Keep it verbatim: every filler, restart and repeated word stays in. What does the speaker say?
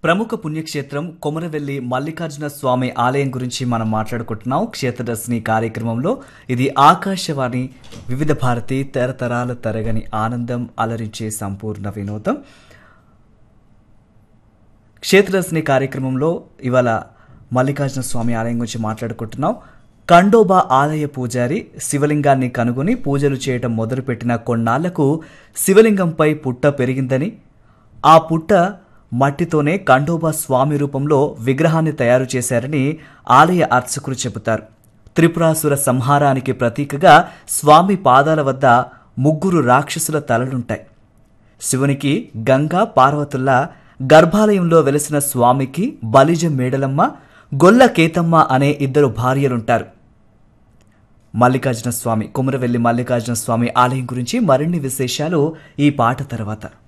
ప్రముఖ పుణ్యక్షేత్రం కొమరవెల్లి మల్లికార్జున స్వామి ఆలయం గురించి మనం మాట్లాడుకుంటున్నాం క్షేత్రదర్శిని కార్యక్రమంలో. ఇది ఆకాశవాణి వివిధ భారతి తరతరాల తరగని ఆనందం అలరించే సంపూర్ణ వినోదం. క్షేత్రదర్శిని కార్యక్రమంలో ఇవాళ మల్లికార్జున స్వామి ఆలయం గురించి మాట్లాడుకుంటున్నాం. ఖండోబా ఆలయ పూజారి శివలింగాన్ని కనుగొని పూజలు చేయడం మొదలుపెట్టిన కొన్నాళ్లకు శివలింగంపై పుట్ట పెరిగిందని, ఆ పుట్ట మట్టితోనే ఖండోబా స్వామి రూపంలో విగ్రహాన్ని తయారు చేశారని ఆలయ అర్చకులు చెబుతారు. త్రిపురాసుర సంహారానికి ప్రతీకగా స్వామి పాదాల వద్ద ముగ్గురు రాక్షసుల తలలుంటాయి. శివునికి గంగా పార్వతుల్లా, గర్భాలయంలో వెలిసిన స్వామికి బలిజ మేడలమ్మ, గొల్ల కేతమ్మ అనే ఇద్దరు భార్యలుంటారు. మల్లికార్జున స్వామి కొమరవెల్లి మల్లికార్జున స్వామి ఆలయం గురించి మరిన్ని విశేషాలు ఈ పాట తర్వాత.